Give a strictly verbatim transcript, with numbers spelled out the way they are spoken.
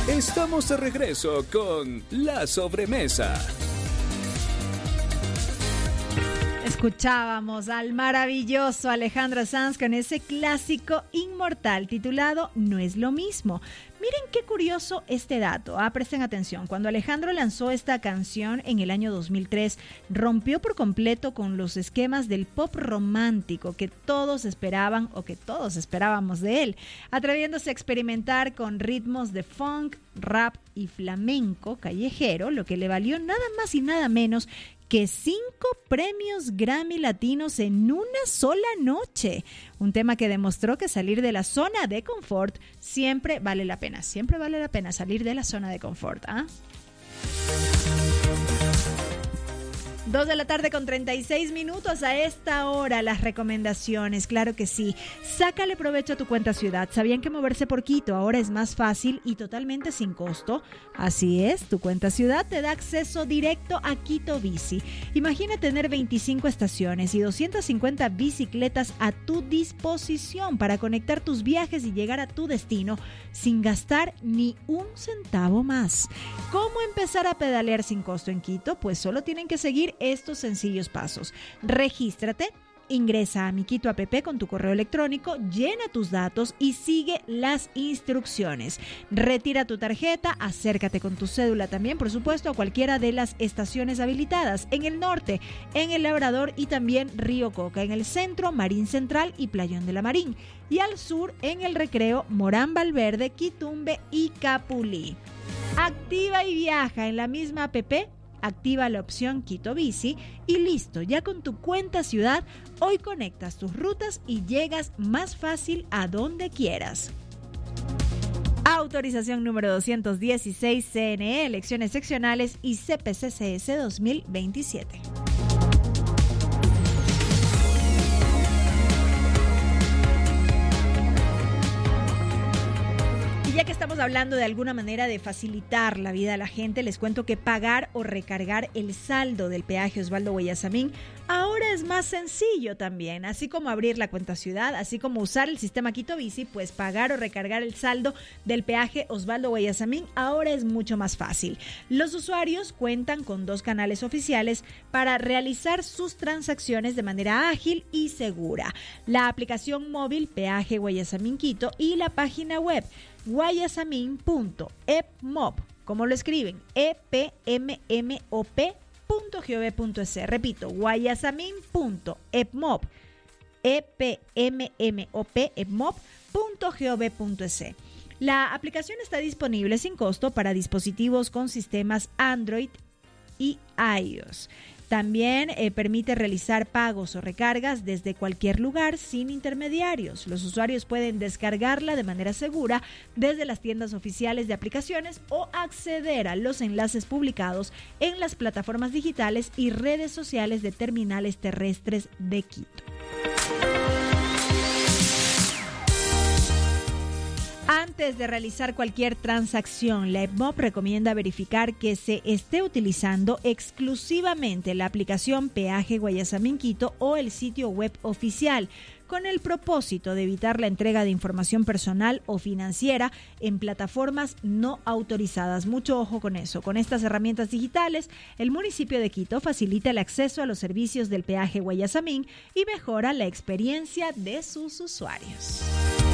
Estamos de regreso con La Sobremesa. Escuchábamos al maravilloso Alejandro Sanz con ese clásico inmortal titulado No es lo mismo. Miren qué curioso este dato. Ah, presten atención. Cuando Alejandro lanzó esta canción en el año dos mil tres, rompió por completo con los esquemas del pop romántico que todos esperaban o que todos esperábamos de él, atreviéndose a experimentar con ritmos de funk, rap y flamenco callejero, lo que le valió nada más y nada menos que cinco premios Grammy Latinos en una sola noche. Un tema que demostró que salir de la zona de confort siempre vale la pena. Siempre vale la pena salir de la zona de confort. ¿Ah? Dos de la tarde con treinta y seis minutos. A esta hora las recomendaciones, claro que sí. Sácale provecho a tu cuenta ciudad. ¿Sabían que moverse por Quito ahora es más fácil y totalmente sin costo? Así es, tu cuenta ciudad te da acceso directo a Quito Bici. Imagina tener veinticinco estaciones y doscientas cincuenta bicicletas a tu disposición para conectar tus viajes y llegar a tu destino sin gastar ni un centavo más. ¿Cómo empezar a pedalear sin costo en Quito? Pues solo tienen que seguir estos sencillos pasos. Regístrate, ingresa a Mi Quito App con tu correo electrónico, llena tus datos y sigue las instrucciones. Retira tu tarjeta, acércate con tu cédula también, por supuesto, a cualquiera de las estaciones habilitadas en el norte, en el Labrador y también Río Coca, en el centro, Marín Central y Playón de la Marín, y al sur, en el Recreo, Morán Valverde, Quitumbe y Capulí. Activa y viaja en la misma app. Activa la opción Quito Bici y listo, ya con tu cuenta ciudad, hoy conectas tus rutas y llegas más fácil a donde quieras. Autorización número doscientos dieciséis C N E, elecciones seccionales y C P C C S dos mil veintisiete. Ya que estamos hablando de alguna manera de facilitar la vida a la gente, les cuento que pagar o recargar el saldo del peaje Osvaldo Guayasamín ahora es más sencillo también. Así como abrir la cuenta ciudad, así como usar el sistema Quito Bici, pues pagar o recargar el saldo del peaje Osvaldo Guayasamín ahora es mucho más fácil. Los usuarios cuentan con dos canales oficiales para realizar sus transacciones de manera ágil y segura: la aplicación móvil Peaje Guayasamín Quito y la página web guayasamín punto epmop, como lo escriben, e p m m o p punto gov punto es. Repito, guayasamín punto epmop, e p m m o p, epmop punto gov punto es. La aplicación está disponible sin costo para dispositivos con sistemas Android y iOS. También eh, permite realizar pagos o recargas desde cualquier lugar sin intermediarios. Los usuarios pueden descargarla de manera segura desde las tiendas oficiales de aplicaciones o acceder a los enlaces publicados en las plataformas digitales y redes sociales de terminales terrestres de Quito. Antes de realizar cualquier transacción, la Epmop recomienda verificar que se esté utilizando exclusivamente la aplicación Peaje Guayasamín Quito o el sitio web oficial, con el propósito de evitar la entrega de información personal o financiera en plataformas no autorizadas. Mucho ojo con eso. Con estas herramientas digitales, el municipio de Quito facilita el acceso a los servicios del Peaje Guayasamín y mejora la experiencia de sus usuarios.